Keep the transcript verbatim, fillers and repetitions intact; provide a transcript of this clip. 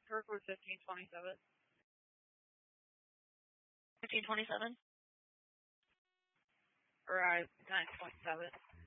Kirkwood fifteen twenty-seven. fifteen twenty-seven? Right, nine point seven.